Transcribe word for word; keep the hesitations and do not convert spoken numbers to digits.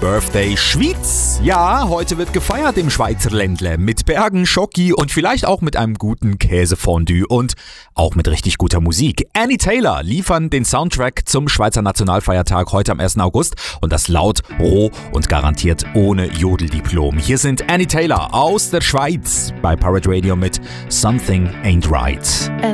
Birthday Schwyz. Ja, heute wird gefeiert im Schweizer Ländle mit Bergen, Schoki und vielleicht auch mit einem guten Käsefondue und auch mit richtig guter Musik. Annie Taylor liefern den Soundtrack zum Schweizer Nationalfeiertag heute am ersten August und das laut, roh und garantiert ohne Jodeldiplom. Hier sind Annie Taylor aus der Schweiz bei Pirate Radio mit Something Ain't Right.